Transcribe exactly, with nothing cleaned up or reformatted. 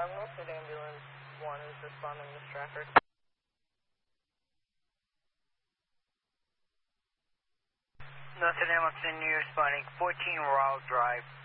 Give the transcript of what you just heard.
Uh, Milford Ambulance one is responding to Stratford. Milford Hamilton, you're responding. fourteen Rowell Drive.